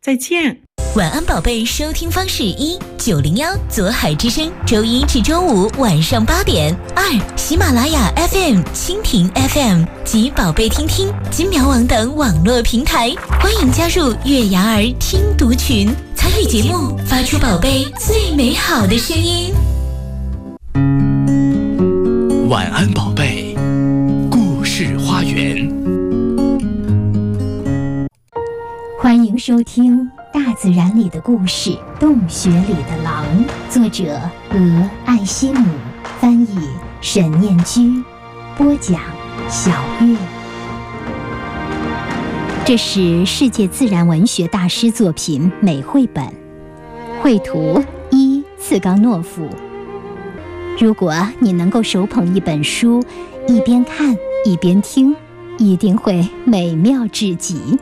再见。 晚安宝贝收听方式：1 901左海之声，周一至周五晚上8点；2喜马拉雅 FM、蜻蜓 FM 及宝贝听听、金苗网等网络平台。欢迎加入月牙儿听读群，参与节目，发出宝贝最美好的声音。 晚安宝贝，故事花园。 欢迎收听《大自然里的故事：洞穴里的狼》，作者俄艾希姆，翻译沈念居，播讲小月。这是世界自然文学大师作品美绘本，绘图伊茨冈诺夫。如果你能够手捧一本书，一边看一边听，一定会美妙至极。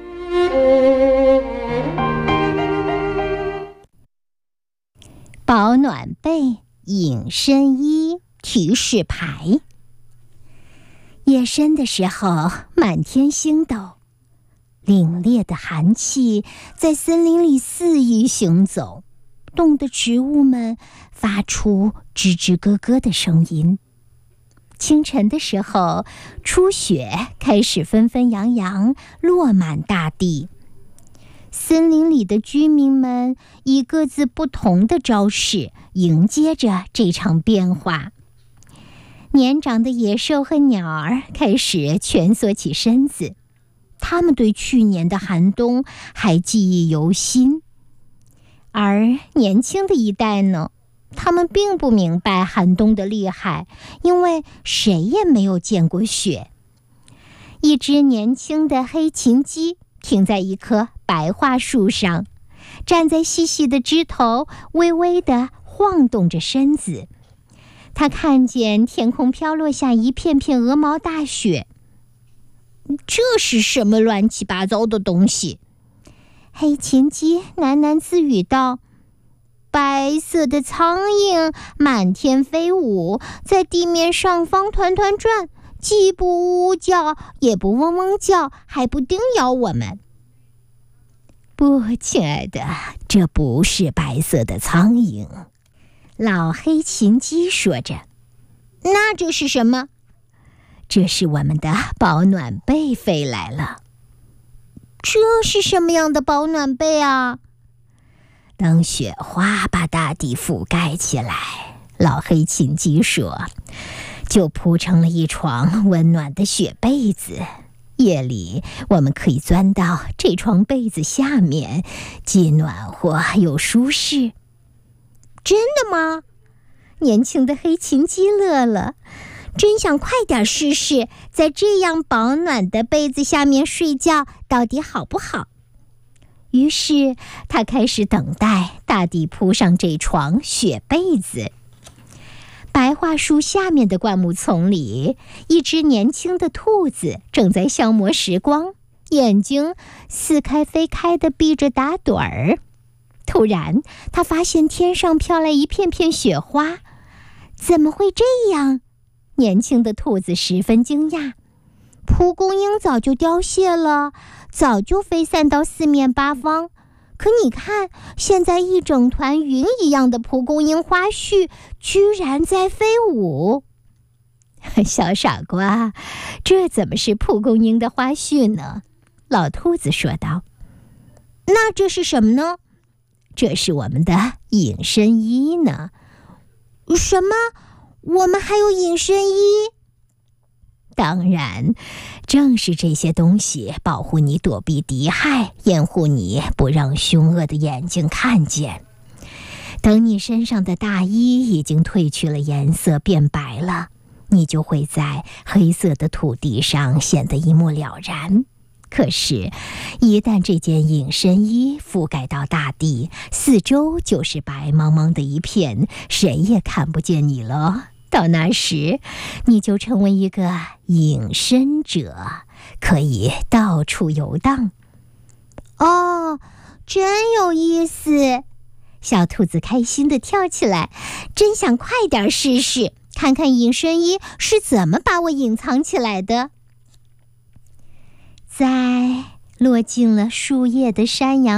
保暖被、隐身衣、提示牌。夜深的时候，满天星斗，凛冽的寒气在森林里肆意行走，冻得植物们发出吱吱咯咯的声音。清晨的时候，初雪开始纷纷扬扬落满大地。森林里的居民们以各自不同的招式迎接着这场变化。年长的野兽和鸟儿开始蜷缩起身子，他们对去年的寒冬还记忆犹新。而年轻的一代呢，他们并不明白寒冬的厉害，因为谁也没有见过雪。一只年轻的黑琴鸡停在一棵白桦树上，站在细细的枝头，微微地晃动着身子。他看见天空飘落下一片片鹅毛大雪。这是什么乱七八糟的东西？黑琴鸡喃喃自语道。白色的苍蝇满天飞舞，在地面上方团团转，既不呜呜叫，也不嗡嗡叫，还不叮咬我们。不，亲爱的，这不是白色的苍蝇，老黑琴鸡说着。那这是什么？这是我们的保暖被飞来了。这是什么样的保暖被啊？当雪花把大地覆盖起来，老黑琴鸡说，就铺成了一床温暖的雪被子。夜里我们可以钻到这床被子下面，既暖和又舒适。真的吗？年轻的黑琴鸡乐了，真想快点试试，在这样保暖的被子下面睡觉到底好不好。于是他开始等待大地铺上这床雪被子。白桦树下面的灌木丛里，一只年轻的兔子正在消磨时光，眼睛似开非开地闭着打盹儿。突然，他发现天上飘来一片片雪花。怎么会这样？年轻的兔子十分惊讶。蒲公英早就凋谢了，早就飞散到四面八方。可你看，现在一整团云一样的蒲公英花絮居然在飞舞。小傻瓜，这怎么是蒲公英的花絮呢？老兔子说道。那这是什么呢？这是我们的隐身衣呢。什么？我们还有隐身衣？当然，正是这些东西保护你躲避敌害，掩护你不让凶恶的眼睛看见。等你身上的大衣已经褪去了颜色，变白了，你就会在黑色的土地上显得一目了然。可是，一旦这件隐身衣覆盖到大地，四周就是白茫茫的一片，谁也看不见你了。到那时，你就成为一个隐身者，可以到处游荡。哦，真有意思！小兔子开心地跳起来，真想快点试试，看看隐身衣是怎么把我隐藏起来的。在落进了树叶的山羊